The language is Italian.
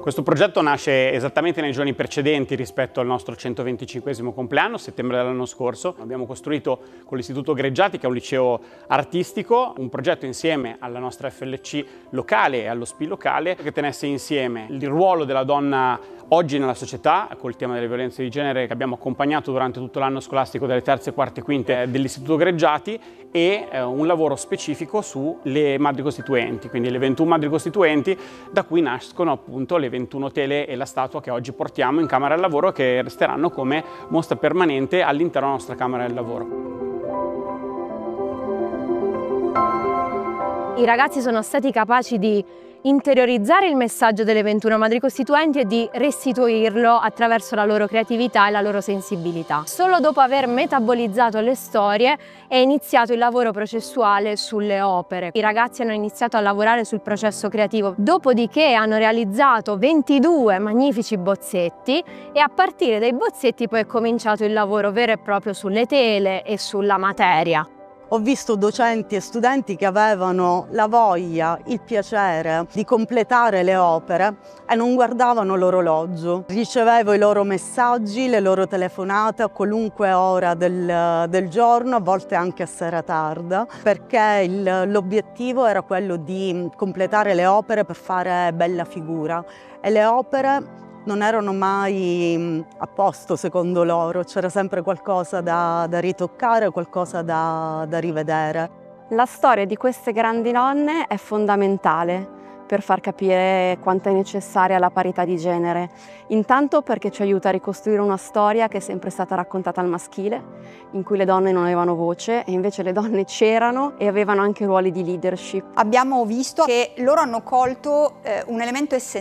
Questo progetto nasce esattamente nei giorni precedenti rispetto al nostro 125esimo compleanno, settembre dell'anno scorso. Abbiamo costruito con l'Istituto Greggiati, che è un liceo artistico, un progetto insieme alla nostra FLC locale e allo SPI locale che tenesse insieme il ruolo della donna oggi nella società, col tema delle violenze di genere che abbiamo accompagnato durante tutto l'anno scolastico delle terze, quarte e quinte dell'Istituto Greggiati, e un lavoro specifico sulle madri costituenti, quindi le 21 madri costituenti da cui nascono appunto le 21 tele e la statua che oggi portiamo in Camera del Lavoro, che resteranno come mostra permanente all'interno della nostra Camera del Lavoro. I ragazzi sono stati capaci di interiorizzare il messaggio delle 21 madri costituenti e di restituirlo attraverso la loro creatività e la loro sensibilità. Solo dopo aver metabolizzato le storie è iniziato il lavoro processuale sulle opere. I ragazzi hanno iniziato a lavorare sul processo creativo, dopodiché hanno realizzato 22 magnifici bozzetti e a partire dai bozzetti poi è cominciato il lavoro vero e proprio sulle tele e sulla materia. Ho visto docenti e studenti che avevano la voglia, il piacere di completare le opere e non guardavano l'orologio. Ricevevo i loro messaggi, le loro telefonate a qualunque ora del giorno, a volte anche a sera tarda, perché l'obiettivo era quello di completare le opere per fare bella figura. E le opere non erano mai a posto secondo loro, c'era sempre qualcosa da ritoccare, qualcosa da rivedere. La storia di queste grandi donne è fondamentale per far capire quanto è necessaria la parità di genere. Intanto perché ci aiuta a ricostruire una storia che è sempre stata raccontata al maschile, in cui le donne non avevano voce e invece le donne c'erano e avevano anche ruoli di leadership. Abbiamo visto che loro hanno colto un elemento essenziale